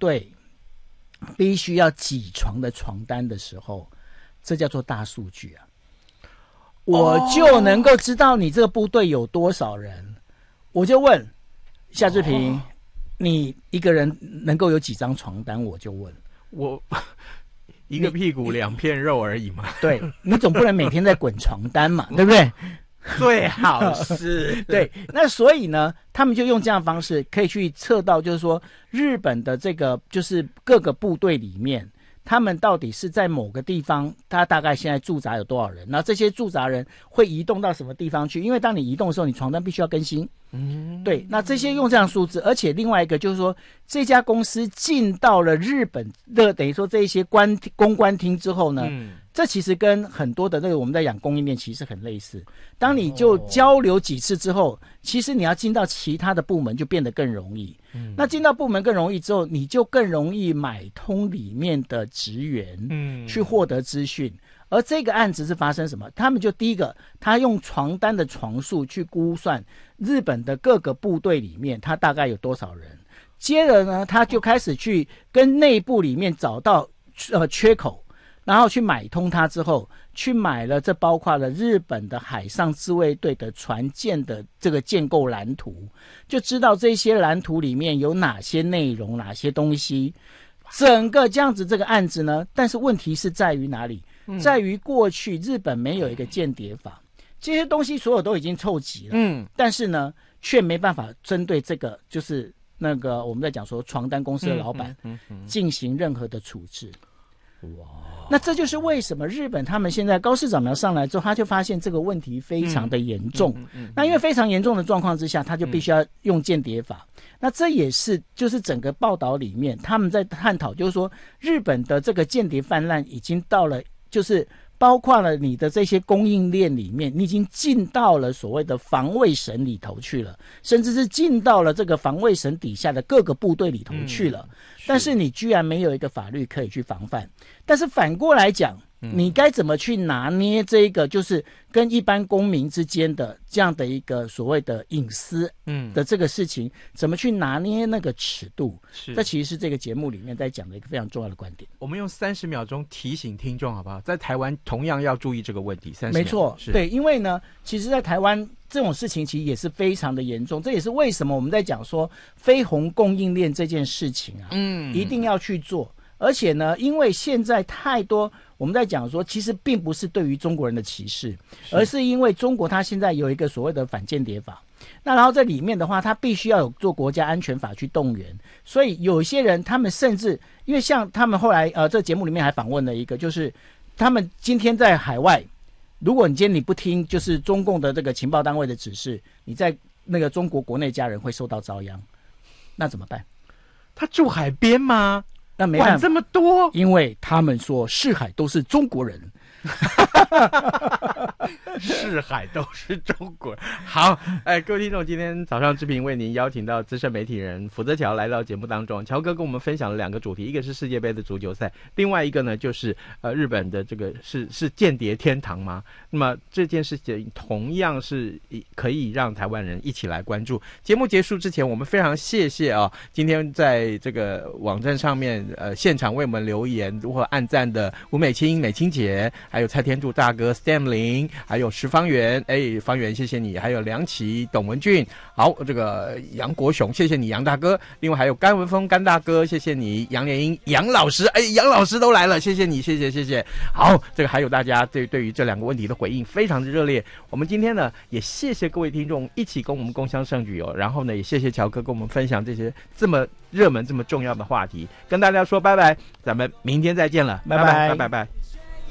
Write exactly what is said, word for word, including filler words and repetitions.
队必须要几床的床单的时候，这叫做大数据啊。我就能够知道你这个部队有多少人，我就问夏志平，哦，你一个人能够有几张床单？我就问我一个屁股两片肉而已嘛。 对，你总不能每天在滚床单嘛，对不对？ 最好是对。那所以呢，他们就用这样的方式可以去测到，就是说日本的这个就是各个部队里面，他们到底是在某个地方，他大概现在驻扎有多少人？然后这些驻扎人会移动到什么地方去？因为当你移动的时候，你床单必须要更新。嗯，对。那这些用这样数字，而且另外一个就是说，这家公司进到了日本的，等于说这一些关公关厅之后呢，嗯，这其实跟很多的那个我们在讲供应链其实很类似。当你就交流几次之后，其实你要进到其他的部门就变得更容易。嗯，那进到部门更容易之后，你就更容易买通里面的职员，嗯，去获得资讯。而这个案子是发生什么？他们就第一个，他用床单的床数去估算日本的各个部队里面，他大概有多少人。接着呢，他就开始去跟内部里面找到呃缺口，然后去买通它之后，去买了这包括了日本的海上自卫队的船舰的这个建构蓝图，就知道这些蓝图里面有哪些内容，哪些东西。整个这样子这个案子呢，但是问题是在于哪里？在于过去日本没有一个间谍法，这些东西所有都已经凑齐了，嗯，但是呢，却没办法针对这个就是那个我们在讲说床单公司的老板进行任何的处置。哇，那这就是为什么日本他们现在高市早苗上来之后，他就发现这个问题非常的严重。嗯嗯嗯、那因为非常严重的状况之下，他就必须要用间谍法。嗯、那这也是就是整个报道里面他们在探讨，就是说日本的这个间谍泛滥已经到了。就是包括了你的这些供应链里面，你已经进到了所谓的防卫省里头去了，甚至是进到了这个防卫省底下的各个部队里头去了。嗯、是但是你居然没有一个法律可以去防范。但是反过来讲，你该怎么去拿捏这个就是跟一般公民之间的这样的一个所谓的隐私的这个事情，嗯、怎么去拿捏那个尺度？是，这其实是这个节目里面在讲的一个非常重要的观点。 我们用三十秒钟提醒听众好不好？在台湾同样要注意这个问题。三十秒。 没错，对，因为呢，其实在台湾这种事情其实也是非常的严重，这也是为什么我们在讲说非红供应链这件事情啊，嗯，一定要去做。而且呢，因为现在太多我们在讲说，其实并不是对于中国人的歧视，而是因为中国它现在有一个所谓的反间谍法，那然后在里面的话，它必须要有做国家安全法去动员，所以有一些人他们甚至因为像他们后来呃，这节目里面还访问了一个，就是他们今天在海外，如果你今天你不听就是中共的这个情报单位的指示，你在那个中国国内家人会受到遭殃，那怎么办？ 他住海边吗？ 那没办法， 管这么多， 因为他们说四海都是中国人。 四海都是中国人。好，哎，各位听众，今天早上之平为您邀请到资深媒体人福泽乔来到节目当中。乔哥跟我们分享了两个主题，一个是世界杯的足球赛，另外一个呢就是呃日本的这个是是间谍天堂吗？那么这件事情同样是可以让台湾人一起来关注。节目结束之前，我们非常谢谢啊，今天在这个网站上面呃现场为我们留言如何按赞的吴美清、美清姐。还有蔡天柱大哥 Stan 林，还有石方圆，哎，方圆谢谢你，还有梁琦、董文俊，好，这个杨国雄谢谢你杨大哥，另外还有甘文峰甘大哥谢谢你，杨连英杨老师，哎，杨老师都来了，谢谢你，谢谢谢谢，好，这个还有大家对对于这两个问题的回应非常的热烈，我们今天呢也谢谢各位听众一起跟我们共襄盛举哦，然后呢也谢谢乔哥跟我们分享这些这么热门这么重要的话题，跟大家说拜拜，咱们明天再见了， 拜拜拜拜拜拜。